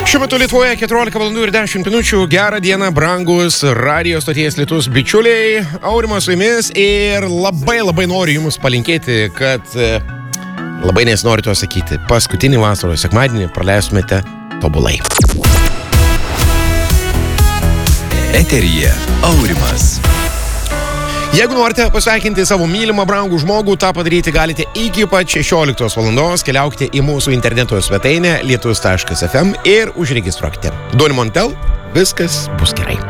Šiuo metu Lietuvoje 14 valandų ir 10 minučių. Gerą dieną, brangus radio stoties Lietus bičiuliai. Aurimas su jumis ir labai noriu jums palinkėti, kad labai nesinori to sakyti. Paskutinį vasaros sekmadienį praleistumėte tobulai. Eteryje Aurimas. Jeigu norite pasveikinti savo mylimą brangų žmogų, tą padaryti galite iki pat 16 valandos. Keliaukite į mūsų interneto svetainę lietus.fm ir užregistruokite. Doni Montel, viskas bus gerai.